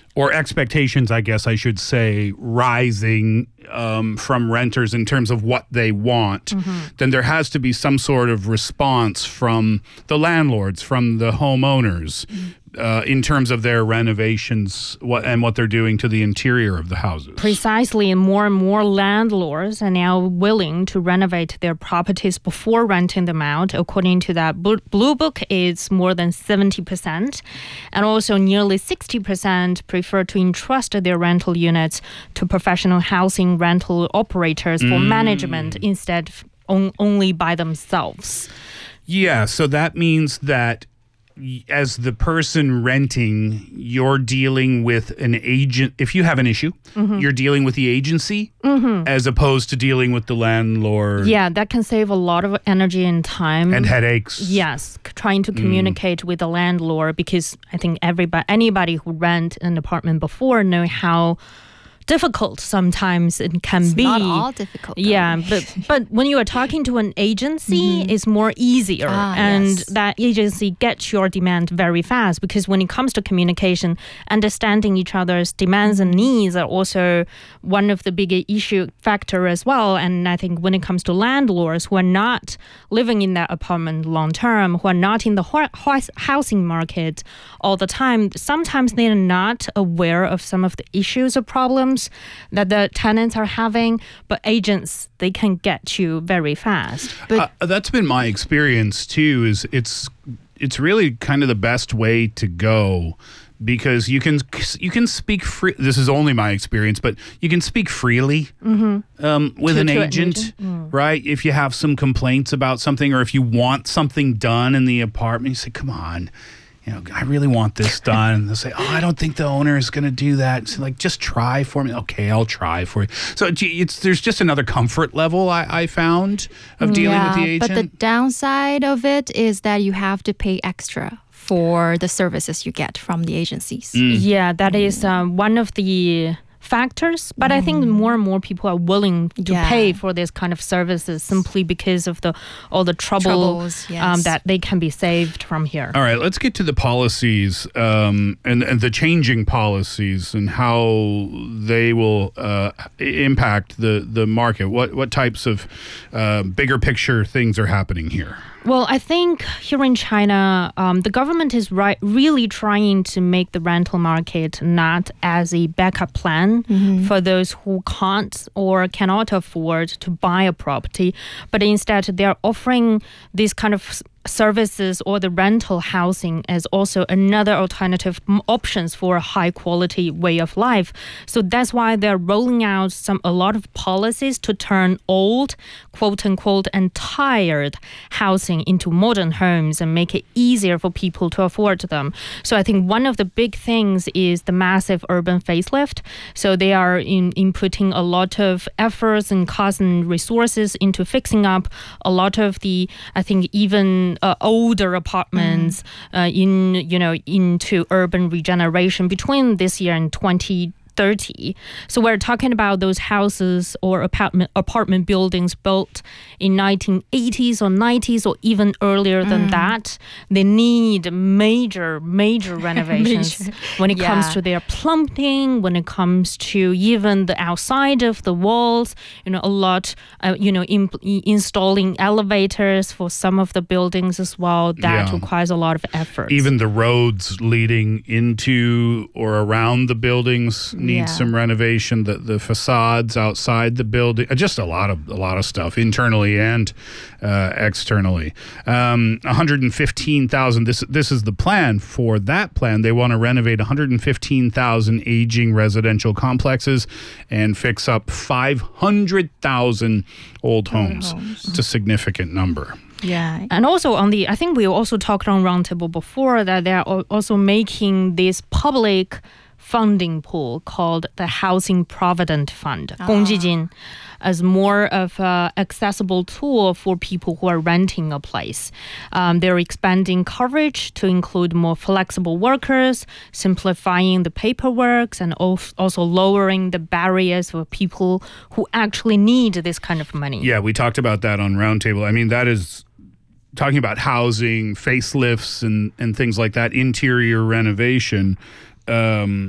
or expectations, I guess I should say, rising from renters in terms of what they want, then there has to be some sort of response from the landlords, from the homeowners, in terms of their renovations and what they're doing to the interior of the houses. Precisely, and more landlords are now willing to renovate their properties before renting them out. According to that Blue Book, it's more than 70%. And also nearly 60% prefer to entrust their rental units to professional housing rental operators for management instead of only by themselves. Yeah, so that means that as the person renting, you're dealing with an agent. If you have an issue, you're dealing with the agency as opposed to dealing with the landlord. Yeah, that can save a lot of energy and time. And headaches. Yes, trying to communicate with the landlord, because I think anybody who rent an apartment before know how difficult sometimes it can be. Not all difficult. Yeah, but when you are talking to an agency, it's more easier, and that agency gets your demand very fast, because when it comes to communication, understanding each other's demands and needs are also one of the big issue factor as well. And I think when it comes to landlords who are not living in that apartment long term, who are not in the housing market all the time, sometimes they are not aware of some of the issues or problems that the tenants are having, but agents, they can get you very fast. That's been my experience too. Is it's really kind of the best way to go, because you can speak free. This is only my experience, but you can speak freely with an agent, right? If you have some complaints about something, or if you want something done in the apartment, you say, "Come on, I really want this done." And they'll say, "Oh, I don't think the owner is going to do that." So just try for me. Okay, I'll try for you. So there's just another comfort level I found of dealing with the agent. But the downside of it is that you have to pay extra for the services you get from the agencies. Yeah, that is one of the factors, but I think more and more people are willing to pay for this kind of services simply because of all the troubles that they can be saved from here. All right, let's get to the policies and the changing policies and how they will impact the market. What types of bigger picture things are happening here? Well, I think here in China, the government is really trying to make the rental market not as a backup plan for those who can't or cannot afford to buy a property, but instead they're offering this kind of services or the rental housing as also another alternative options for a high quality way of life. So that's why they're rolling out a lot of policies to turn old, quote unquote, and tired housing into modern homes and make it easier for people to afford them. So I think one of the big things is the massive urban facelift. So they are inputting a lot of efforts and costs and resources into fixing up a lot of the, I think, even older apartments into urban regeneration between this year and 2030. So we're talking about those houses or apartment buildings built in 1980s or 90s or even earlier than that. They need major renovations when it comes to their plumbing, when it comes to even the outside of the walls, a lot, installing elevators for some of the buildings as well. That requires a lot of effort. Even the roads leading into or around the buildings need some renovation. The facades outside the building, just a lot of stuff internally and externally. 115,000. This is the plan. For that plan, they want to renovate 115,000 aging residential complexes and fix up 500,000 old homes. It's a significant number. Yeah, and also I think we also talked on Roundtable before that they're also making this public funding pool called the Housing Provident Fund, 公积金, as more of an accessible tool for people who are renting a place. They're expanding coverage to include more flexible workers, simplifying the paperwork, and also lowering the barriers for people who actually need this kind of money. Yeah, we talked about that on Roundtable. I mean, that is talking about housing, facelifts, and things like that, interior renovation.